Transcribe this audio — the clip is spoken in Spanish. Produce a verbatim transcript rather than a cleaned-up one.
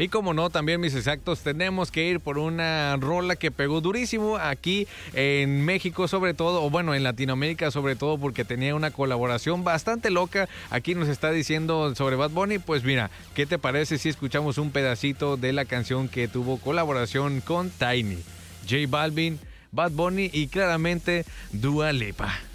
Y como no, también mis exactos, tenemos que ir por una rola que pegó durísimo aquí en México sobre todo, o bueno, en Latinoamérica sobre todo, porque tenía una colaboración bastante loca. Aquí nos está diciendo sobre Bad Bunny. Pues mira, ¿qué te parece si escuchamos un pedacito de la canción que tuvo colaboración con Tiny, J Balvin, Bad Bunny y claramente Dua Lipa?